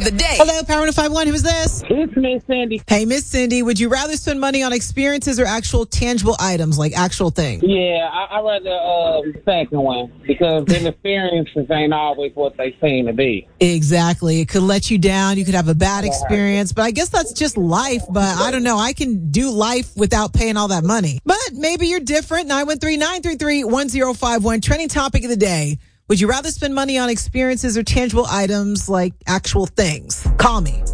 the day. Hello, Power 105.1. Who's this? It's Miss Cindy. Hey, Miss Cindy, would you rather spend money on experiences or actual tangible items, like actual things? Yeah, I rather the second one because the experiences ain't always what they seem to be. Exactly. It could let you down. You could have a bad experience, but I guess that's just life. But I don't know. I can do life without paying all that money. But maybe you're different. 913-933-1051. Trending topic of the day. Would you rather spend money on experiences or tangible items like actual things? Call me.